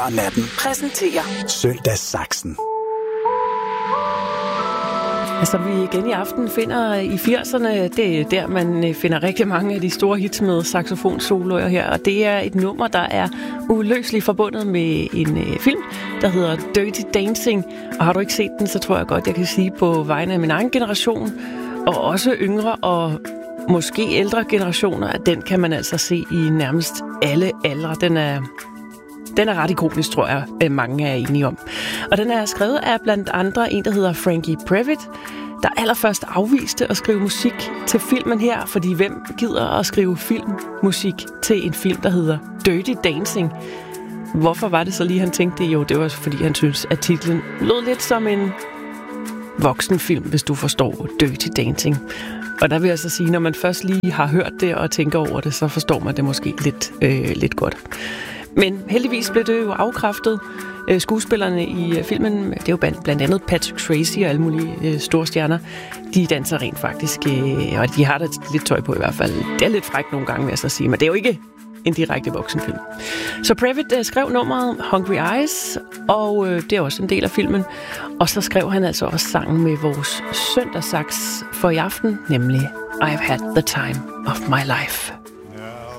Og natten præsenterer Søndagssaksen. Altså, vi igen i aften finder i 80'erne, det er der, man finder rigtig mange af de store hits med saxofonsoloer her, og det er et nummer, der er uløseligt forbundet med en film, der hedder Dirty Dancing, og har du ikke set den, så tror jeg godt, jeg kan sige på vegne af min egen generation, og også yngre og måske ældre generationer, at den kan man altså se i nærmest alle aldre. Den er ret ikonisk, tror jeg, mange er enige om. Og den er skrevet af blandt andre en, der hedder Frankie Previtt, der allerførst afviste at skrive musik til filmen her, fordi hvem gider at skrive filmmusik til en film, der hedder Dirty Dancing? Hvorfor var det så lige, han tænkte det? Jo, det var fordi han synes, at titlen lød lidt som en voksenfilm, hvis du forstår Dirty Dancing. Og der vil jeg så sige, når man først lige har hørt det og tænker over det, så forstår man det måske lidt godt. Men heldigvis blev det jo afkræftet. Skuespillerne i filmen, det er jo blandt andet Patrick Swayze og alle mulige store stjerner, de danser rent faktisk, og de har da lidt tøj på i hvert fald. Det er lidt frækt nogle gange, vil jeg så sige, men det er jo ikke en direkte voksenfilm. Så Previtt skrev nummeret Hungry Eyes, og det er også en del af filmen. Og så skrev han altså også sangen med vores søndagssaks for i aften, nemlig I've Had the Time of My Life.